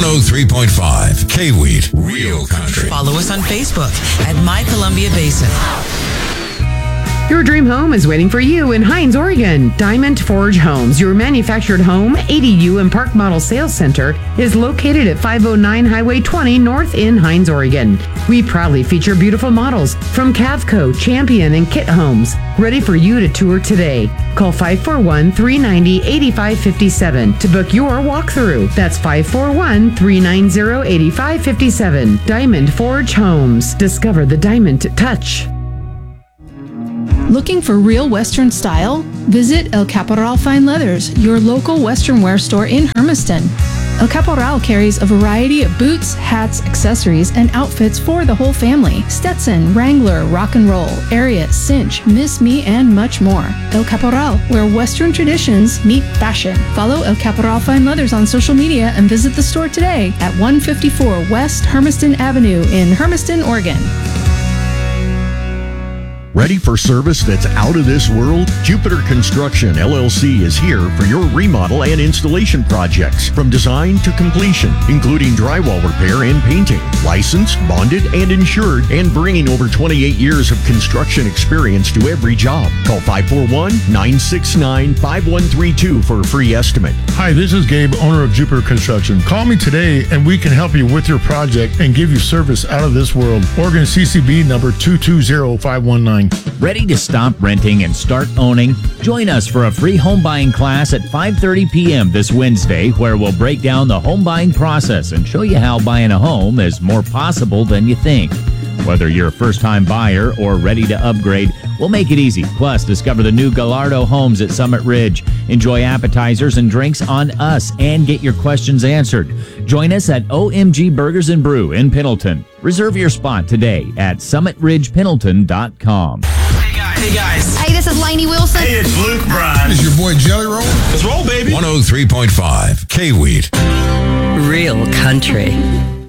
103.5 K-Wheat, Real Country. Follow us on Facebook at My Columbia Basin. Your dream home is waiting for you in Hines, Oregon. Diamond Forge Homes, your manufactured home, ADU, and park model sales center, is located at 509 Highway 20 North in Hines, Oregon. We proudly feature beautiful models from Cavco, Champion, and Kit Homes, ready for you to tour today. Call 541-390-8557 to book your walkthrough. That's 541-390-8557. Diamond Forge Homes. Discover the diamond touch. Looking for real Western style? Visit El Caporal Fine Leathers, your local Western wear store in Hermiston. El Caporal carries a variety of boots, hats, accessories, and outfits for the whole family. Stetson, Wrangler, Rock and Roll, Ariat, Cinch, Miss Me, and much more. El Caporal, where Western traditions meet fashion. Follow El Caporal Fine Leathers on social media and visit the store today at 154 West Hermiston Avenue in Hermiston, Oregon. Ready for service that's out of this world? Jupiter Construction LLC is here for your remodel and installation projects, from design to completion, including drywall repair and painting. Licensed, bonded, and insured, and bringing over 28 years of construction experience to every job. Call 541-969-5132 for a free estimate. Hi, this is Gabe, owner of Jupiter Construction. Call me today and we can help you with your project and give you service out of this world. Oregon CCB number 220519. Ready to stop renting and start owning? Join us for a free home buying class at 5:30 p.m. this Wednesday, where we'll break down the home buying process and show you how buying a home is more possible than you think. Whether you're a first-time buyer or ready to upgrade, we'll make it easy. Plus, discover the new Gallardo Homes at Summit Ridge. Enjoy appetizers and drinks on us and get your questions answered. Join us at OMG Burgers and Brew in Pendleton. Reserve your spot today at summitridgependleton.com. Hey guys. Hey, this is Lainey Wilson. Hey, it's Luke Bryan. This is your boy Jelly Roll. Let's roll, baby. 103.5 K-Wheat. Real Country.